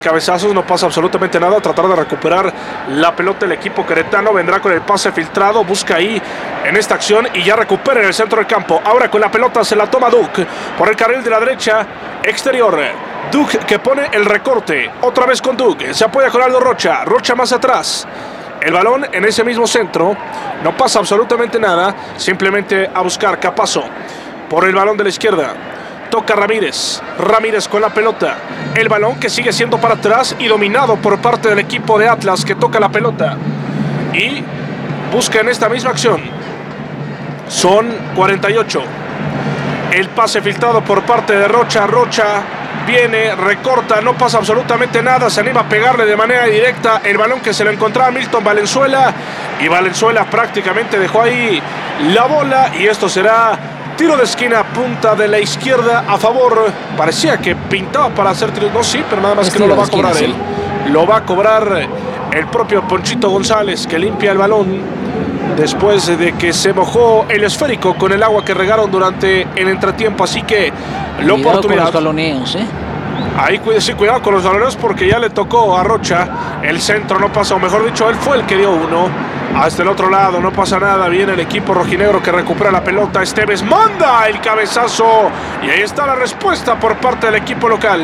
Cabezazos, no pasa absolutamente nada. Tratar de recuperar la pelota el equipo queretano. Vendrá con el pase filtrado. Busca ahí en esta acción y ya recupera en el centro del campo. Ahora con la pelota se la toma Duke por el carril de la derecha exterior. Duke que pone el recorte. Otra vez con Duke. Se apoya con Aldo Rocha. Rocha más atrás. El balón en ese mismo centro. No pasa absolutamente nada. Simplemente a buscar Capazo por el balón de la izquierda. Toca Ramírez. Ramírez con la pelota. El balón que sigue siendo para atrás y dominado por parte del equipo de Atlas que toca la pelota. Y busca en esta misma acción. Son 48. El pase filtrado por parte de Rocha. Rocha viene, recorta, no pasa absolutamente nada. Se anima a pegarle de manera directa el balón que se lo encontraba a Milton Valenzuela. Y Valenzuela prácticamente dejó ahí la bola. Y esto será tiro de esquina, punta de la izquierda a favor. Parecía que pintaba para hacer tiro. No, sí, pero nada más que no lo va a cobrar él. Lo va a cobrar el propio Ponchito González, que limpia el balón después de que se mojó el esférico con el agua que regaron durante el entretiempo. Así que la oportunidad. Con los baloneos, Ahí sí, cuidado con los baloneos porque ya le tocó a Rocha. El centro no pasa, o mejor dicho, él fue el que dio uno. Hasta el otro lado, no pasa nada. Viene el equipo rojinegro que recupera la pelota. Esteves manda el cabezazo. Y ahí está la respuesta por parte del equipo local.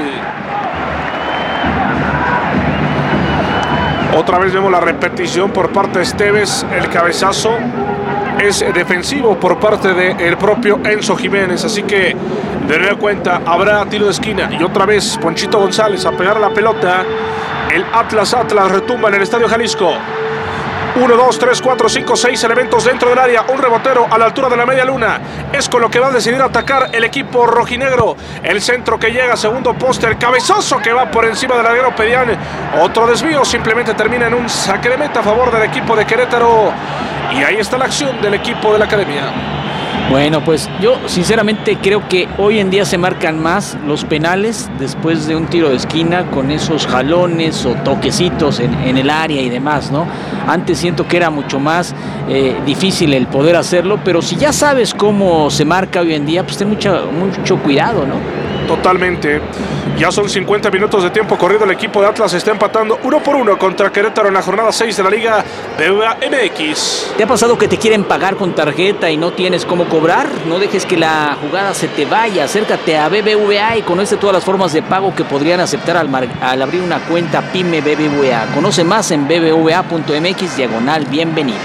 Otra vez vemos la repetición por parte de Esteves. El cabezazo es defensivo por parte del propio Enzo Jiménez. Así que de nueva cuenta habrá tiro de esquina. Y otra vez Ponchito González a pegar a la pelota. El Atlas retumba en el Estadio Jalisco. 1, 2, 3, 4, 5, 6 elementos dentro del área. Un rebotero a la altura de la media luna. Es con lo que va a decidir atacar el equipo rojinegro. El centro que llega, segundo poste. El cabezazo que va por encima del larguero Pedián. Otro desvío, simplemente termina en un saque de meta a favor del equipo de Querétaro. Y ahí está la acción del equipo de la academia. Bueno, pues yo sinceramente creo que hoy en día se marcan más los penales después de un tiro de esquina con esos jalones o toquecitos en el área y demás, ¿no? Antes siento que era mucho más difícil el poder hacerlo, pero si ya sabes cómo se marca hoy en día, pues ten mucho cuidado, ¿no? Totalmente. Ya son 50 minutos de tiempo corrido. El equipo de Atlas está empatando 1-1 contra Querétaro en la jornada 6 de la Liga BBVA MX. ¿Te ha pasado que te quieren pagar con tarjeta y no tienes cómo cobrar? No dejes que la jugada se te vaya. Acércate a BBVA y conoce todas las formas de pago que podrían aceptar al abrir una cuenta PYME BBVA. Conoce más en bbva.mx/bienvenidos.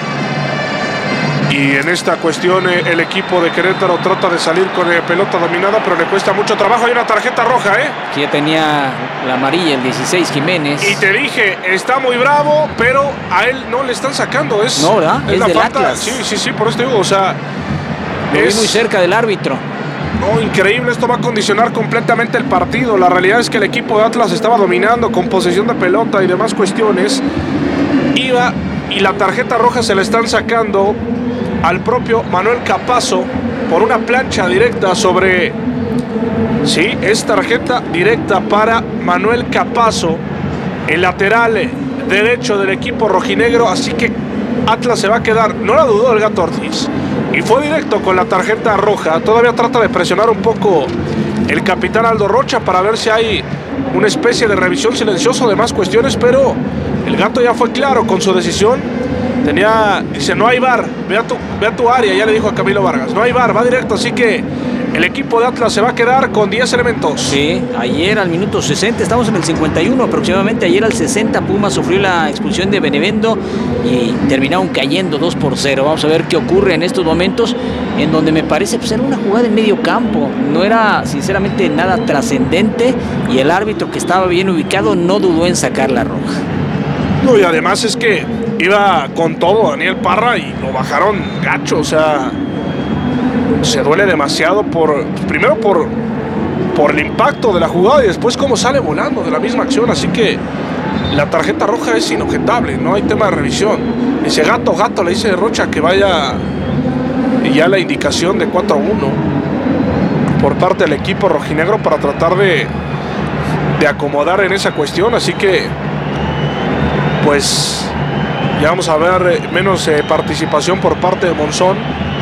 Y en esta cuestión el equipo de Querétaro trata de salir con pelota dominada, pero le cuesta mucho trabajo. Hay una tarjeta roja, Que ya tenía la amarilla, el 16, Jiménez. Y te dije, está muy bravo, pero a él no le están sacando. No, ¿verdad? Es la del falta. Atlas. Sí, por eso te digo, o sea... Lo vi muy cerca del árbitro. No, increíble, esto va a condicionar completamente el partido. La realidad es que el equipo de Atlas estaba dominando con posesión de pelota y demás cuestiones. Iba y la tarjeta roja se le están sacando al propio Manuel Capazo por una plancha directa sobre... Sí, es tarjeta directa para Manuel Capazo, el lateral derecho del equipo rojinegro. Así que Atlas se va a quedar, no la dudó el Gato Ortiz, y fue directo con la tarjeta roja. Todavía trata de presionar un poco el capitán Aldo Rocha para ver si hay una especie de revisión silenciosa de más cuestiones, pero el Gato ya fue claro con su decisión. Dice, no hay VAR, ve a tu área, ya le dijo a Camilo Vargas, no hay VAR, va directo, así que el equipo de Atlas se va a quedar con 10 elementos. Sí, ayer al minuto 60, estamos en el 51 aproximadamente, ayer al 60 Pumas sufrió la expulsión de Benevendo y terminaron cayendo 2-0. Vamos a ver qué ocurre en estos momentos, en donde me parece pues era una jugada en medio campo, no era sinceramente nada trascendente y el árbitro, que estaba bien ubicado, no dudó en sacar la roja. No, y además es que iba con todo Daniel Parra y lo bajaron gacho, o sea, se duele demasiado primero por el impacto de la jugada y después cómo sale volando de la misma acción. Así que la tarjeta roja es inobjetable, no hay tema de revisión. Dice Gato, le dice Rocha que vaya, y ya la indicación de 4-1 por parte del equipo rojinegro para tratar de acomodar en esa cuestión. Así que pues ya vamos a ver menos participación por parte de Monzón.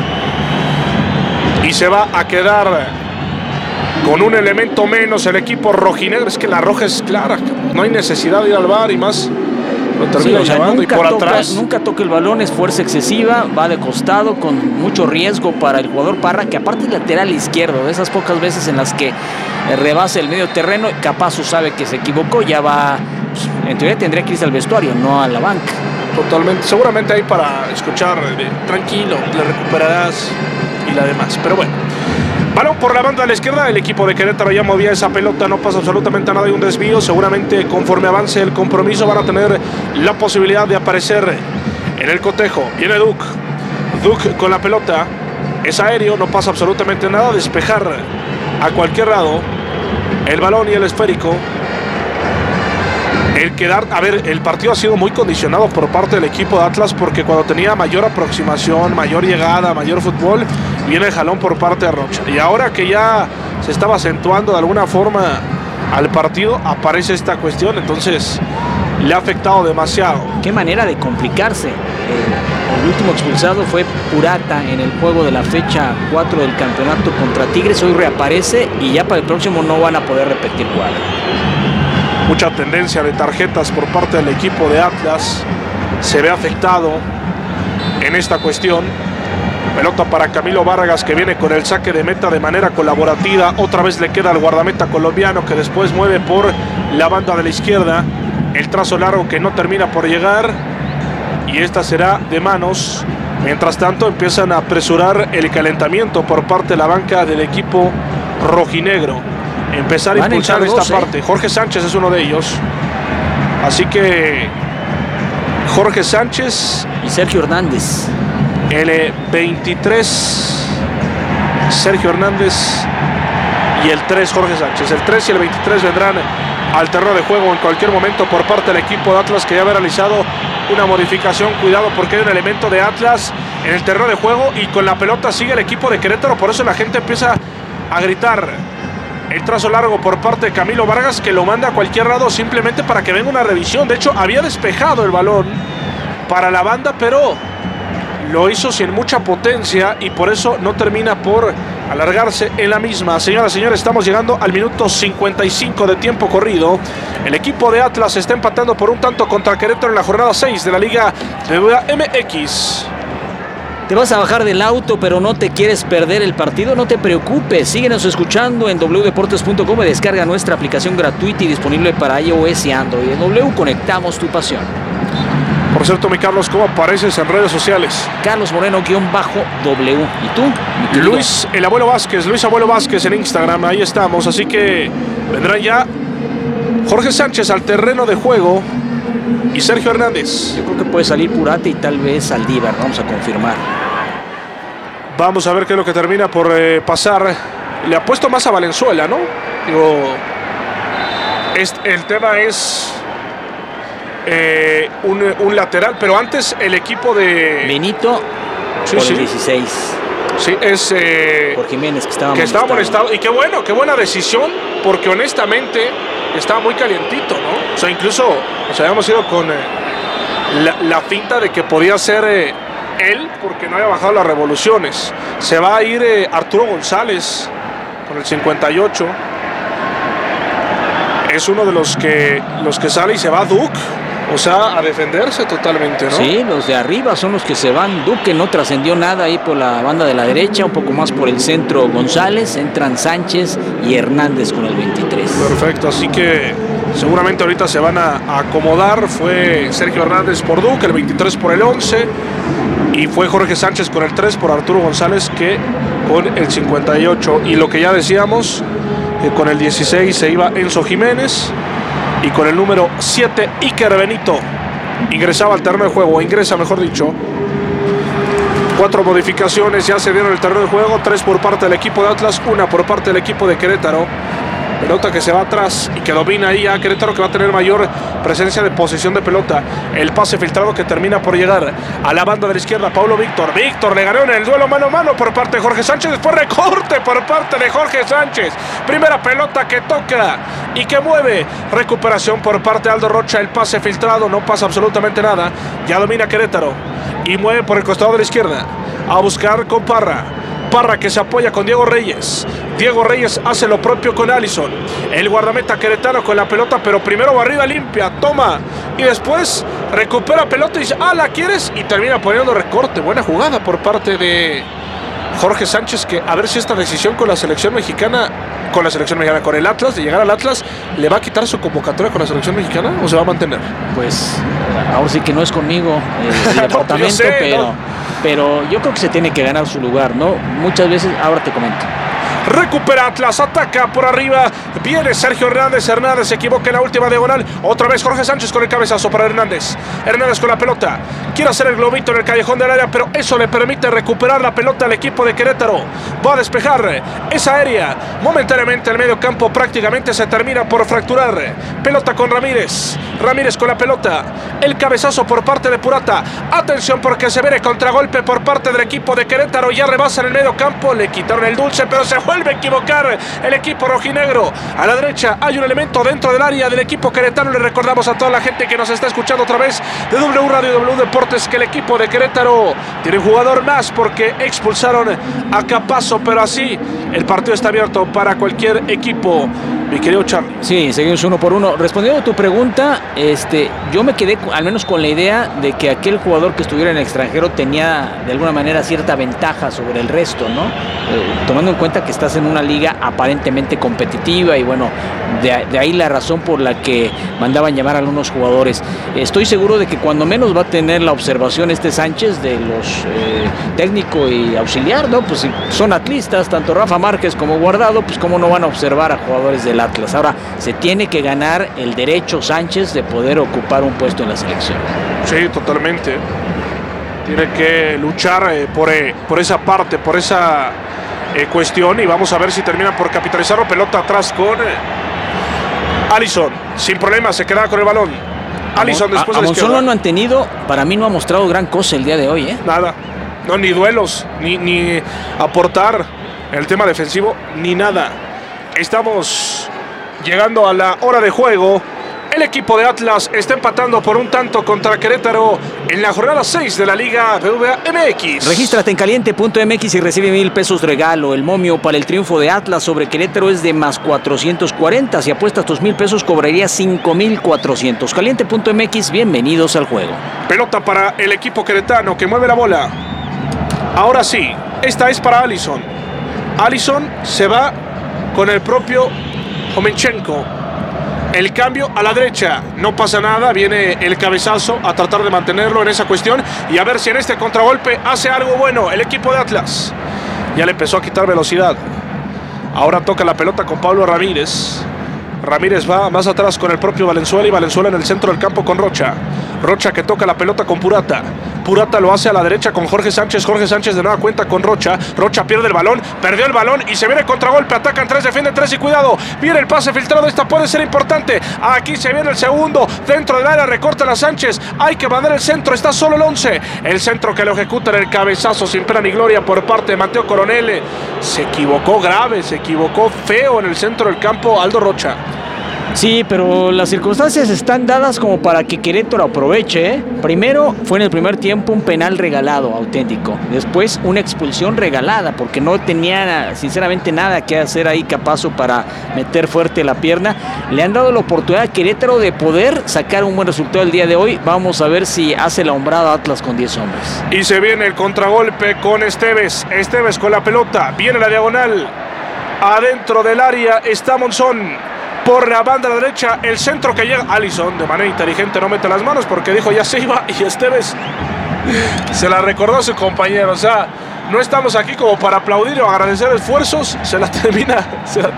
Y se va a quedar con un elemento menos el equipo rojinegro. Es que la roja es clara. no hay necesidad de ir al VAR y más lo termina llevando y por atrás. Nunca toca el balón, es fuerza excesiva, va de costado con mucho riesgo para el jugador Parra, que aparte es lateral izquierdo, de esas pocas veces en las que rebasa el medio terreno, Capazo sabe que se equivocó, ya va, pues, en teoría tendría que irse al vestuario, no a la banca. Totalmente, seguramente ahí para escuchar, tranquilo, le recuperarás y la demás, pero bueno. Balón por la banda de la izquierda, el equipo de Querétaro ya movía esa pelota, no pasa absolutamente nada, hay un desvío, seguramente conforme avance el compromiso van a tener la posibilidad de aparecer en el cotejo. Viene Duke con la pelota, es aéreo, no pasa absolutamente nada, despejar a cualquier lado el balón y el esférico. El partido ha sido muy condicionado por parte del equipo de Atlas, porque cuando tenía mayor aproximación, mayor llegada, mayor fútbol, viene el jalón por parte de Rocha. Y ahora que ya se estaba acentuando de alguna forma al partido, aparece esta cuestión, entonces le ha afectado demasiado. Qué manera de complicarse. El último expulsado fue Purata en el juego de la fecha 4 del campeonato contra Tigres. Hoy reaparece y ya para el próximo no van a poder repetir cuadro. Mucha tendencia de tarjetas por parte del equipo de Atlas. Se ve afectado en esta cuestión. Pelota para Camilo Vargas, que viene con el saque de meta de manera colaborativa. Otra vez le queda al guardameta colombiano, que después mueve por la banda de la izquierda. El trazo largo que no termina por llegar. Y esta será de manos. Mientras tanto empiezan a apresurar el calentamiento por parte de la banca del equipo rojinegro. Empezar a impulsar esta parte. Jorge Sánchez es uno de ellos. Así que Jorge Sánchez y Sergio Hernández. El 23 Sergio Hernández y el 3 Jorge Sánchez. El 3 y el 23 vendrán al terreno de juego en cualquier momento por parte del equipo de Atlas, que ya había realizado una modificación. Cuidado, porque hay un elemento de Atlas en el terreno de juego y con la pelota sigue el equipo de Querétaro. Por eso la gente empieza a gritar. El trazo largo por parte de Camilo Vargas, que lo manda a cualquier lado simplemente para que venga una revisión. De hecho, había despejado el balón para la banda, pero lo hizo sin mucha potencia y por eso no termina por alargarse en la misma. Señoras y señores, estamos llegando al minuto 55 de tiempo corrido. El equipo de Atlas está empatando por un tanto contra Querétaro en la jornada 6 de la Liga BBVA MX. Te vas a bajar del auto, pero no te quieres perder el partido, no te preocupes. Síguenos escuchando en wdeportes.com y descarga nuestra aplicación gratuita y disponible para iOS y Android. En W conectamos tu pasión. Por cierto, mi Carlos, ¿cómo apareces en redes sociales? Carlos Moreno-W. ¿Y tú? Luis Abuelo Vázquez en Instagram, ahí estamos. Así que vendrán ya Jorge Sánchez al terreno de juego y Sergio Hernández. Yo creo que puede salir Purata y tal vez Saldívar, vamos a confirmar. Vamos a ver qué es lo que termina por pasar. Le ha puesto más a Valenzuela, ¿no? Digo, el tema es un lateral, pero antes el equipo de Benito por el 16. Sí, es por Jiménez, que estaba molestado. Y qué buena decisión, porque honestamente estaba muy calientito, ¿no? O sea, incluso nos habíamos ido con la finta de que podía ser él, porque no había bajado las revoluciones. Se va a ir Arturo González con el 58. Es uno de los que sale y se va Duke. O sea, a defenderse totalmente, ¿no? Sí, los de arriba son los que se van. Duque no trascendió nada ahí por la banda de la derecha, un poco más por el centro González. Entran Sánchez y Hernández con el 23. Perfecto, así que seguramente ahorita se van a acomodar. Fue Sergio Hernández por Duque, el 23 por el 11. Y fue Jorge Sánchez con el 3 por Arturo González, que con el 58. Y lo que ya decíamos, con el 16 se iba Enzo Jiménez. Y con el número 7, Iker Benito ingresaba al terreno de juego, ingresa mejor dicho. 4 modificaciones ya se dieron en el terreno de juego, 3 por parte del equipo de Atlas, 1 por parte del equipo de Querétaro. Pelota que se va atrás y que domina ahí a Querétaro, que va a tener mayor presencia de posesión de pelota. El pase filtrado que termina por llegar a la banda de la izquierda. Paulo Víctor le ganó en el duelo mano a mano por parte de Jorge Sánchez. Después recorte por parte de Jorge Sánchez. Primera pelota que toca y que mueve. Recuperación por parte de Aldo Rocha. El pase filtrado, no pasa absolutamente nada. Ya domina Querétaro y mueve por el costado de la izquierda a buscar con Parra. Parra que se apoya con Diego Reyes. Diego Reyes hace lo propio con Allison. El guardameta queretano con la pelota, pero primero barrida limpia, toma y después recupera pelota y dice, la quieres, y termina poniendo recorte. Buena jugada por parte de Jorge Sánchez, que a ver si esta decisión con la selección mexicana, con el Atlas, de llegar al Atlas, le va a quitar su convocatoria con la selección mexicana o se va a mantener. Pues ahora sí que no es conmigo el departamento, yo sé, pero yo creo que se tiene que ganar su lugar, ¿no? Muchas veces, ahora te comento. Recupera Atlas, ataca por arriba, viene Sergio Hernández, se equivoca en la última diagonal, otra vez Jorge Sánchez con el cabezazo para Hernández con la pelota, quiere hacer el globito en el callejón del área, pero eso le permite recuperar la pelota al equipo de Querétaro, va a despejar esa aérea, momentáneamente el medio campo prácticamente se termina por fracturar, pelota con Ramírez con la pelota, el cabezazo por parte de Purata, atención porque se viene contragolpe por parte del equipo de Querétaro, ya rebasa en el medio campo, le quitaron el dulce, pero se vuelve a equivocar el equipo rojinegro. A la derecha hay un elemento dentro del área del equipo queretano. Le recordamos a toda la gente que nos está escuchando a través de W Radio y W Deportes que el equipo de Querétaro tiene un jugador más porque expulsaron a Capazo, pero así el partido está abierto para cualquier equipo. Mi querido Charlie. Sí, seguimos 1-1. Respondiendo a tu pregunta, yo me quedé al menos con la idea de que aquel jugador que estuviera en el extranjero tenía de alguna manera cierta ventaja sobre el resto, ¿no? Tomando en cuenta que estás en una liga aparentemente competitiva y bueno, de ahí la razón por la que mandaban llamar a algunos jugadores. Estoy seguro de que cuando menos va a tener la observación Sánchez de los técnico y auxiliar, ¿no? Pues si son atlistas, tanto Rafa Márquez como Guardado, pues cómo no van a observar a jugadores del Atlas. Ahora, se tiene que ganar el derecho Sánchez de poder ocupar un puesto en la selección. Sí, totalmente. Tiene que luchar por esa parte, por esa cuestión, y vamos a ver si termina por capitalizarlo. Pelota atrás con Allison, sin problema, se queda con el balón. Allison después de la izquierda. Monzón lo han tenido, para mí no ha mostrado gran cosa el día de hoy, ¿eh? Nada, no, ni duelos, ni aportar en el tema defensivo, ni nada. Estamos llegando a la hora de juego. El equipo de Atlas está empatando por un tanto contra Querétaro en la jornada 6 de la Liga BBVA MX. Regístrate en caliente.mx y recibe 1,000 pesos regalo. El momio para el triunfo de Atlas sobre Querétaro es de más 440. Si apuestas tus 1,000 pesos, cobrarías 5,400. Caliente.mx, bienvenidos al juego. Pelota para el equipo queretano que mueve la bola. Ahora sí, esta es para Allison. Allison se va con el propio Jomenchenko. El cambio a la derecha, no pasa nada, viene el cabezazo a tratar de mantenerlo en esa cuestión y a ver si en este contragolpe hace algo bueno el equipo de Atlas. Ya le empezó a quitar velocidad. Ahora toca la pelota con Pablo Ramírez. Ramírez va más atrás con el propio Valenzuela y Valenzuela en el centro del campo con Rocha. Rocha que toca la pelota con Purata. Purata lo hace a la derecha con Jorge Sánchez. Jorge Sánchez de nueva cuenta con Rocha. Rocha pierde el balón, perdió el balón y se viene contragolpe. Atacan 3, defienden 3 y cuidado. Viene el pase filtrado, esta puede ser importante. Aquí se viene el segundo, dentro del área, recorta a Sánchez. Hay que mandar el centro, está solo el 11. El centro que lo ejecuta en el cabezazo sin pena ni gloria por parte de Mateo Coronel. Se equivocó grave, se equivocó feo en el centro del campo Aldo Rocha. Sí, pero las circunstancias están dadas como para que Querétaro aproveche, ¿eh? Primero fue en el primer tiempo un penal regalado auténtico. Después una expulsión regalada porque no tenía sinceramente nada que hacer ahí Capazo para meter fuerte la pierna. Le han dado la oportunidad a Querétaro de poder sacar un buen resultado el día de hoy. Vamos a ver si hace la hombrada Atlas con 10 hombres. Y se viene el contragolpe con Esteves. Esteves con la pelota. Viene la diagonal. Adentro del área está Monzón. Por la banda a la derecha, el centro que llega. Allison de manera inteligente no mete las manos porque dijo ya se iba y Esteves se la recordó a su compañero. O sea, no estamos aquí como para aplaudir o agradecer esfuerzos. Se la termina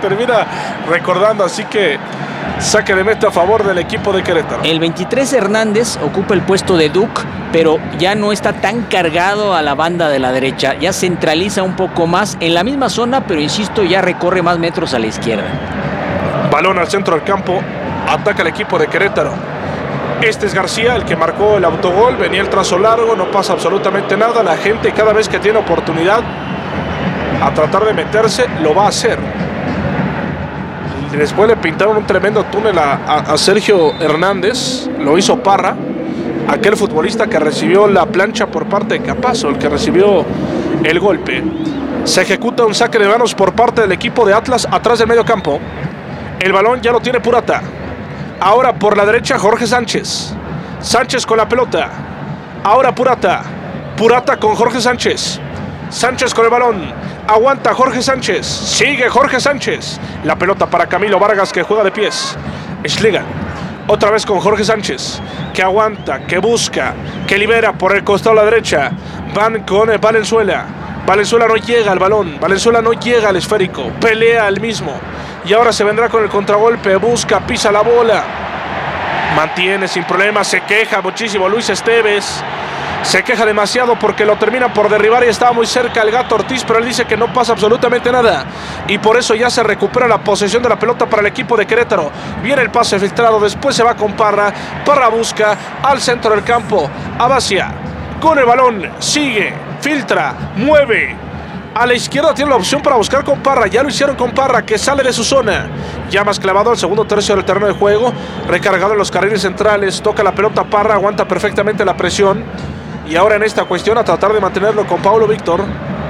recordando. Así que saque de meta a favor del equipo de Querétaro. El 23 Hernández ocupa el puesto de Duc, pero ya no está tan cargado a la banda de la derecha. Ya centraliza un poco más en la misma zona, pero insisto, ya recorre más metros a la izquierda. Balón al centro del campo, ataca el equipo de Querétaro. Este es García, el que marcó el autogol. Venía el trazo largo, no pasa absolutamente nada. La gente cada vez que tiene oportunidad a tratar de meterse, lo va a hacer. Después le pintaron un tremendo túnel a Sergio Hernández. Lo hizo Parra, aquel futbolista que recibió la plancha por parte de Capazo, el que recibió el golpe. Se ejecuta un saque de manos por parte del equipo de Atlas atrás del medio campo. El balón ya lo tiene Purata. Ahora por la derecha Jorge Sánchez. Sánchez con la pelota. Ahora Purata. Purata con Jorge Sánchez. Sánchez con el balón. Aguanta Jorge Sánchez. Sigue Jorge Sánchez. La pelota para Camilo Vargas, que juega de pies. Schliga. Otra vez con Jorge Sánchez, que aguanta, que busca, que libera por el costado a la derecha. Van con Valenzuela. Valenzuela no llega al balón. Valenzuela no llega al esférico. Pelea el mismo. Y ahora se vendrá con el contragolpe. Busca, pisa la bola. Mantiene sin problema. Se queja muchísimo Luis Esteves. Se queja demasiado porque lo terminan por derribar y estaba muy cerca el Gato Ortiz, pero él dice que no pasa absolutamente nada. Y por eso ya se recupera la posesión de la pelota para el equipo de Querétaro. Viene el pase filtrado, después se va con Parra. Parra busca al centro del campo. Abacia con el balón. Sigue, filtra, mueve. A la izquierda tiene la opción para buscar con Parra. Ya lo hicieron con Parra, que sale de su zona. Ya más clavado al segundo tercio del terreno de juego. Recargado en los carriles centrales. Toca la pelota Parra, aguanta perfectamente la presión. Y ahora en esta cuestión a tratar de mantenerlo con Paulo Víctor.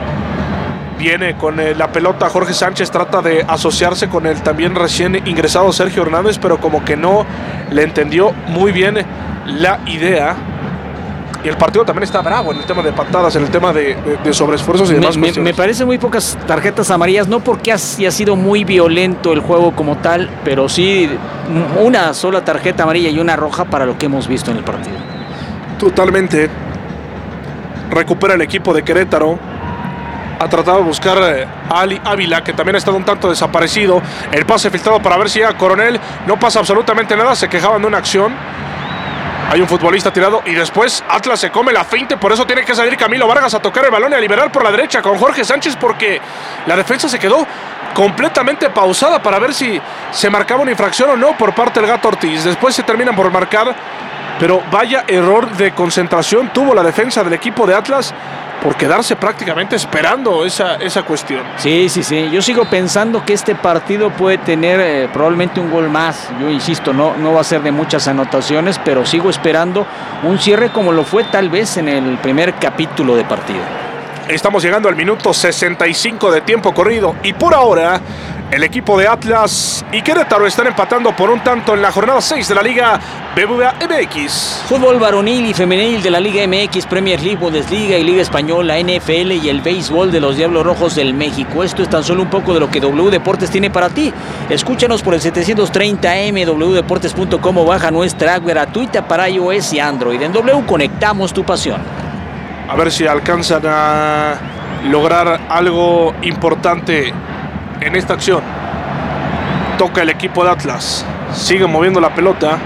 Viene con la pelota Jorge Sánchez, trata de asociarse con el también recién ingresado Sergio Hernández, pero como que no le entendió muy bien la idea. Y el partido también está bravo en el tema de patadas, en el tema de sobreesfuerzos y demás cuestiones. Me parece muy pocas tarjetas amarillas, no porque haya sido muy violento el juego como tal, pero sí una sola tarjeta amarilla y una roja para lo que hemos visto en el partido. Totalmente. Recupera el equipo de Querétaro. Ha tratado de buscar a Ali Ávila, que también ha estado un tanto desaparecido. El pase filtrado para ver si llega Coronel. No pasa absolutamente nada. Se quejaban de una acción. Hay un futbolista tirado y después Atlas se come la finta. Por eso tiene que salir Camilo Vargas a tocar el balón y a liberar por la derecha con Jorge Sánchez, porque la defensa se quedó completamente pausada para ver si se marcaba una infracción o no por parte del Gato Ortiz. Después se terminan por marcar. Pero vaya error de concentración tuvo la defensa del equipo de Atlas por quedarse prácticamente esperando esa cuestión. Sí. Yo sigo pensando que este partido puede tener probablemente un gol más. Yo insisto, no va a ser de muchas anotaciones, pero sigo esperando un cierre como lo fue tal vez en el primer capítulo de partido. Estamos llegando al minuto 65 de tiempo corrido y por ahora el equipo de Atlas y Querétaro están empatando por un tanto en la jornada 6 de la Liga BBVA MX. Fútbol varonil y femenil de la Liga MX, Premier League, Bundesliga y Liga Española, NFL y el béisbol de los Diablos Rojos del México. Esto es tan solo un poco de lo que W Deportes tiene para ti. Escúchanos por el 730M, wdeportes.com, o baja nuestra app gratuita para iOS y Android. En W conectamos tu pasión. A ver si alcanzan a lograr algo importante en esta acción. Toca el equipo de Atlas. Sigue moviendo la pelota.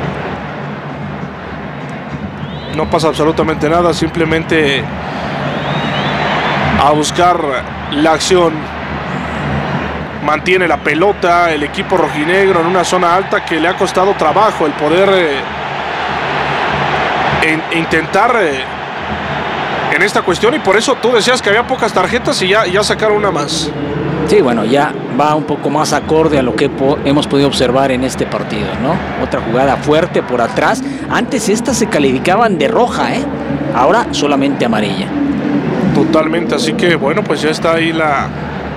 No pasa absolutamente nada. Simplemente a buscar la acción. Mantiene la pelota el equipo rojinegro en una zona alta que le ha costado trabajo el poder intentar en esta cuestión, y por eso tú decías que había pocas tarjetas y ya sacaron una más. Sí, bueno, ya va un poco más acorde a lo que hemos podido observar en este partido, ¿no? Otra jugada fuerte por atrás. Antes estas se calificaban de roja, ahora solamente amarilla. Totalmente, así que bueno, pues ya está ahí la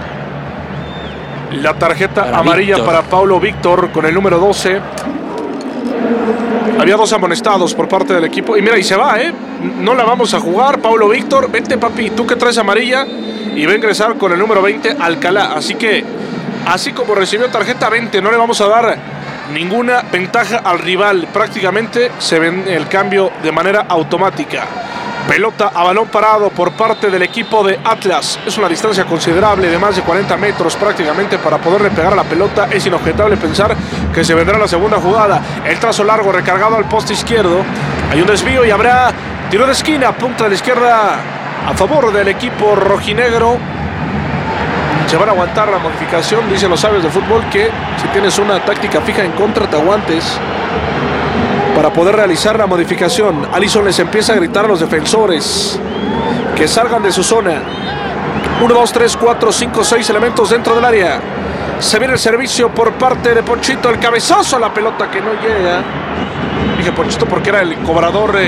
tarjeta para amarilla Víctor. Para Paulo Víctor con el número 12. Había dos amonestados por parte del equipo. Y mira, y se va, no la vamos a jugar. Paulo Víctor, vente papi, tú que traes amarilla. Y va a ingresar con el número 20, Alcalá. Así que, así como recibió tarjeta 20, no le vamos a dar ninguna ventaja al rival. Prácticamente se ve el cambio de manera automática. Pelota a balón parado por parte del equipo de Atlas. Es una distancia considerable de más de 40 metros prácticamente para poderle pegar a la pelota. Es inobjetable pensar que se vendrá la segunda jugada. El trazo largo recargado al poste izquierdo. Hay un desvío y habrá tiro de esquina, punta de la izquierda a favor del equipo rojinegro. Se van a aguantar la modificación. Dicen los sabios de fútbol que si tienes una táctica fija en contra, te aguantes para poder realizar la modificación. Alisson les empieza a gritar a los defensores que salgan de su zona. 1, 2, 3, 4, 5, 6 elementos dentro del área. Se viene el servicio por parte de Ponchito. El cabezazo a la pelota que no llega. Dije Ponchito porque era el cobrador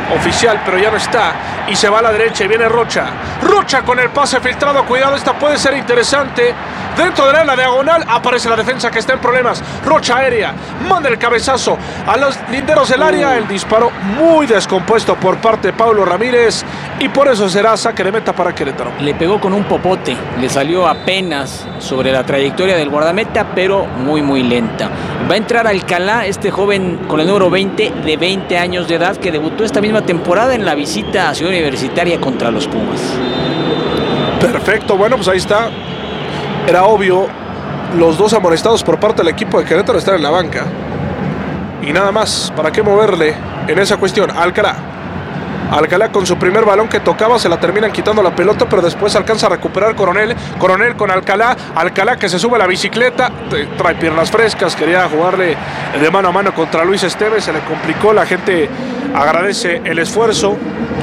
oficial, pero ya no está. Y se va a la derecha y viene Rocha. Rocha con el pase filtrado. Cuidado, esta puede ser interesante. Dentro de la diagonal aparece la defensa que está en problemas. Rocha aérea, manda el cabezazo a los linderos del área. El disparo muy descompuesto por parte de Pablo Ramírez. Y por eso será saque de meta para Querétaro. Le pegó con un popote. Le salió apenas sobre la trayectoria del guardameta, pero muy lenta. Va a entrar Alcalá, este joven con el número 20, de 20 años de edad, que debutó esta misma temporada en la visita a Ciudad Universitaria contra los Pumas. Perfecto, bueno, pues ahí está. Era obvio, los dos amonestados por parte del equipo de Querétaro están en la banca. Y nada más, ¿para qué moverle en esa cuestión? Alcalá con su primer balón que tocaba, se la terminan quitando la pelota, pero después alcanza a recuperar Coronel con Alcalá que se sube a la bicicleta, trae piernas frescas, quería jugarle de mano a mano contra Luis Esteves, se le complicó, la gente agradece el esfuerzo.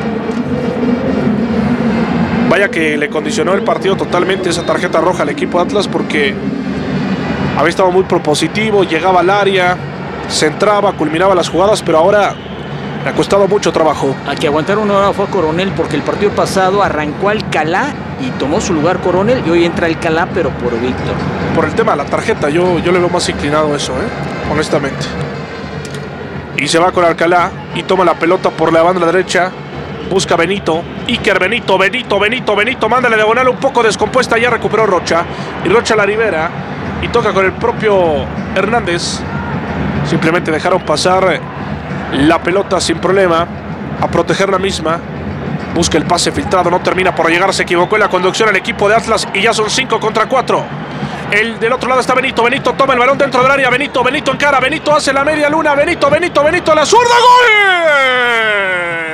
Vaya que le condicionó el partido totalmente esa tarjeta roja al equipo de Atlas, porque había estado muy propositivo, llegaba al área, centraba, culminaba las jugadas, pero ahora le ha costado mucho trabajo. A que aguantar una hora fue a Coronel, porque el partido pasado arrancó Alcalá y tomó su lugar Coronel, y hoy entra Alcalá, pero por Víctor. Por el tema de la tarjeta, yo le veo más inclinado eso, honestamente. Y se va con Alcalá y toma la pelota por la banda derecha. Busca Benito, Iker Benito, mándale diagonal un poco descompuesta, ya recuperó Rocha, y Rocha la libera, y toca con el propio Hernández, simplemente dejaron pasar la pelota sin problema, a proteger la misma, busca el pase filtrado, no termina por llegar, se equivocó en la conducción el equipo de Atlas, y ya son 5 contra 4, el del otro lado está Benito toma el balón dentro del área, Benito encara, Benito hace la media luna, Benito, la zurda, ¡gol!